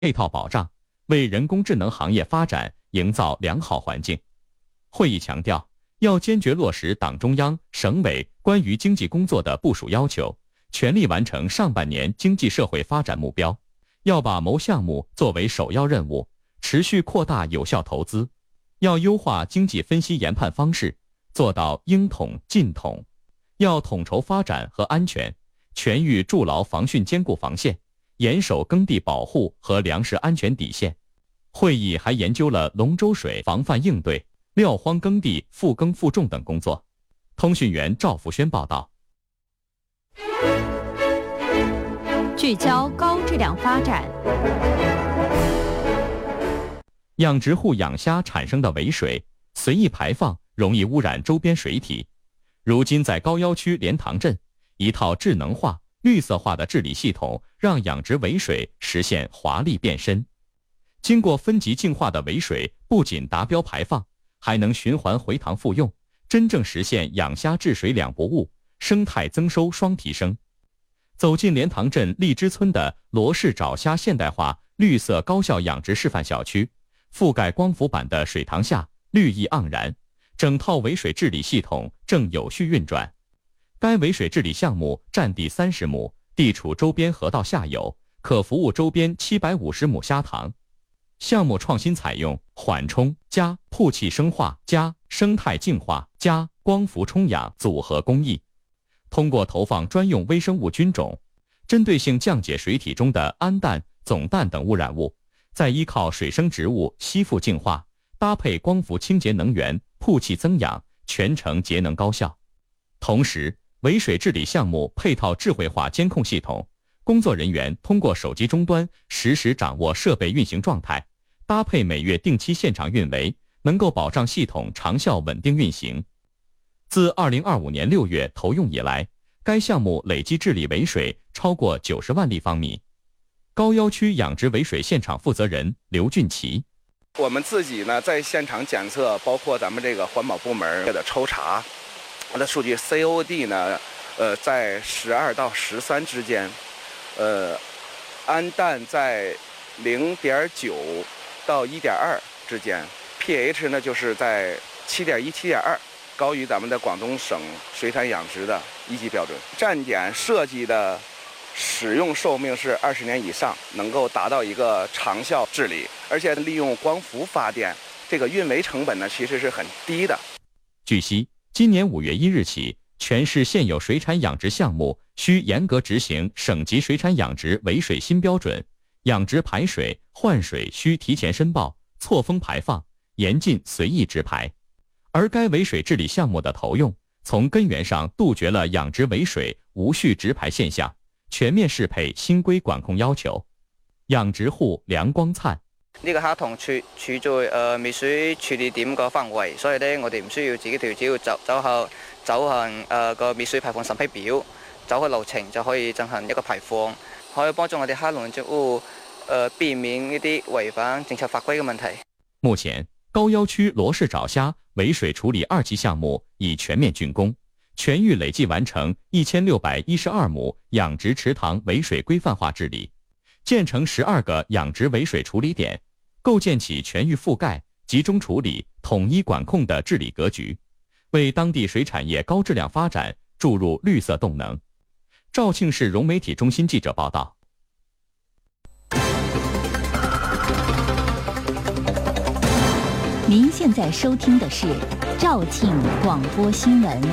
配套保障，为人工智能行业发展营造良好环境。会议强调，要坚决落实党中央、省委关于经济工作的部署要求，全力完成上半年经济社会发展目标，要把谋项目作为首要任务，持续扩大有效投资，要优化经济分析研判方式，做到应统尽统，要统筹发展和安全，全域筑牢防汛坚固防线，严守耕地保护和粮食安全底线。会议还研究了龙舟水防范应对、撂荒耕地复耕复种等工作。通讯员赵福轩报道。 聚焦高质量发展。 养殖户养虾产生的尾水随意排放，容易污染周边水体。如今在高要区莲塘镇，一套智能化、绿色化的治理系统，让养殖尾水实现华丽变身。经过分级净化的尾水不仅达标排放，还能循环回塘复用，真正实现养虾治水两不误，生态增收双提升。走进莲塘镇荔枝村的罗氏爪虾现代化绿色高效养殖示范小区，覆盖光伏板的水塘下绿意盎然，整套尾水治理系统正有序运转。该尾水治理项目占地30亩，地处周边河道下游，可服务周边750亩虾塘。项目创新采用缓冲加曝气生化加生态净化加光伏充氧组合工艺，通过投放专用微生物菌种，针对性降解水体中的氨氮、总氮等污染物，再依靠水生植物吸附净化，搭配光伏清洁能源，曝气增氧，全程节能高效。同时，尾水治理项目配套智慧化监控系统，工作人员通过手机终端实时掌握设备运行状态，搭配每月定期现场运维，能够保障系统长效稳定运行。自2025年6月投用以来，该项目累计治理尾水超过90万立方米。高要区养殖尾水现场负责人刘俊奇： 我们自己呢在现场检测，包括咱们这个环保部门的抽查，它的数据 COD 呢，在12到13之间，氨氮在0.9到1.2之间 ，pH 呢就是在7.1、7.2，高于咱们的广东省水产养殖的1级标准。站点设计的使用寿命是20年以上，能够达到一个长效治理，而且利用光伏发电，这个运维成本呢其实是很低的。 据悉，今年5月1日起，全市现有水产养殖项目需严格执行省级水产养殖尾水新标准，养殖排水、换水需提前申报，错峰排放，严禁随意直排。而该尾水治理项目的投用，从根源上杜绝了养殖尾水无序直排现象，全面适配新規管控要求。養殖戶梁光燦： 呢個蝦塘處在尾水處理點個範圍，所以咧我哋唔需要自己調，只要走行個尾水排放審批表，走個流程就可以進行一個排放，可以幫助我哋蝦農作物避免呢啲違反政策法規嘅問題。 目前，高要區羅氏爪蝦尾水處理2期項目已全面竣工，全域累計完成1612畝養殖池塘尾水規範化治理，建成12個養殖尾水處理點，構建起全域覆蓋、集中處理、統一管控的治理格局，為當地水產業高質量發展注入綠色動能。肇慶市融媒體中心記者報道。 您现在收听的是肇庆广播新闻。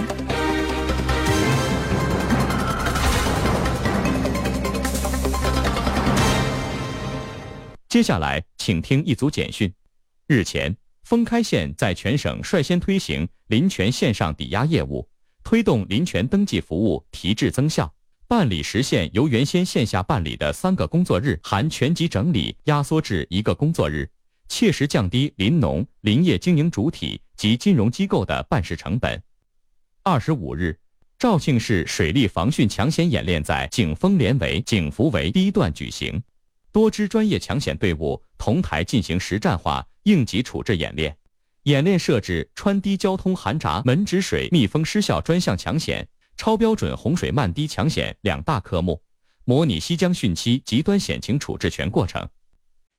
接下来，请听一组简讯。日前，封开县在全省率先推行林权线上抵押业务，推动林权登记服务提质增效，办理时限由原先线下办理的3个工作日含全集整理压缩至1个工作日，切实降低林农、林业经营主体及金融机构的办事成本。25日，肇庆市水利防汛抢险演练在景丰连围、景福围第1段举行，多支专业抢险队伍同台进行实战化应急处置演练。演练设置川堤交通涵闸门止水密封失效专项抢险、超标准洪水漫堤抢险2大科目，模拟西江汛期极端险情处置全过程。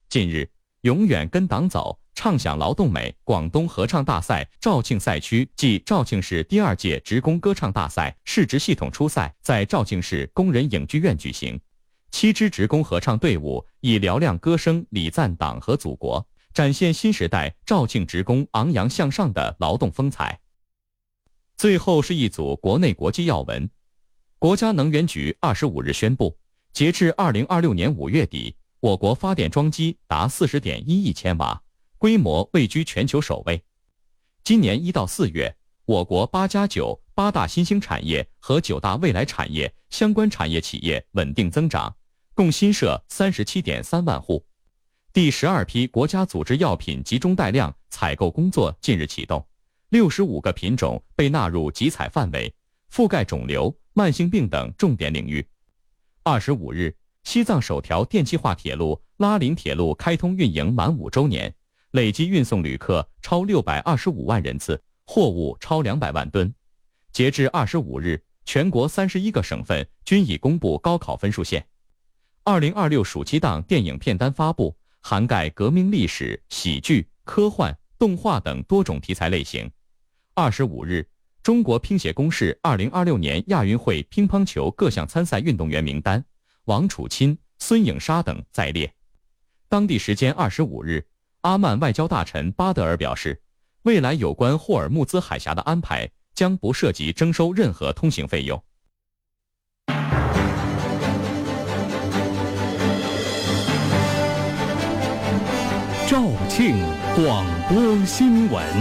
近日，永远跟党走，畅享劳动美广东合唱大赛肇庆赛区暨肇庆市第2届职工歌唱大赛市直系统初赛在肇庆市工人影剧院举行。7支职工合唱队伍以嘹亮歌声礼赞党和祖国，展现新时代肇庆职工昂扬向上的劳动风采。最后是一组国内国际要闻。国家能源局25日宣布，截至2026年5月底，我国发电装机达40.1亿千瓦，规模位居全球首位。今年1到4月，我国8+9、8大新兴产业和9大未来产业相关产业企业稳定增长，共新设37.3万户。第12批国家组织药品集中带量采购工作近日启动，65个品种被纳入集采范围，覆盖肿瘤、慢性病等重点领域。25日，西藏首条电气化铁路拉林铁路开通运营满5周年，累计运送旅客超625万人次，货物超200万吨。截至25日，全国31个省份均已公布高考分数线。2026暑期档电影片单发布，涵盖革命历史、喜剧、科幻、动画等多种题材类型。25日，中国乒协公示2026年亚运会乒乓球各项参赛运动员名单，王楚钦、孙颖莎等在列。当地时间25日，阿曼外交大臣巴德尔表示，未来有关霍尔木兹海峡的安排将不涉及征收任何通行费用。 肇庆广播新闻。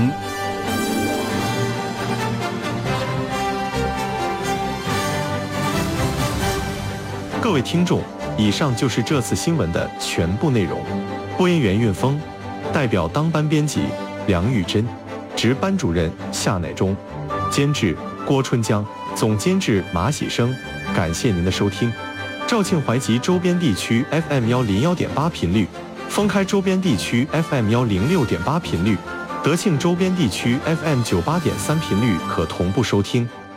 各位听众，以上就是这次新闻的全部内容。播音员运峰，代表当班编辑梁玉珍，值班主任夏乃忠，监制郭春江，总监制马喜生。感谢您的收听。肇庆淮集周边地区 FM101.8频率，封开周边地区 FM106.8频率，德庆周边地区 FM98.3频率可同步收听。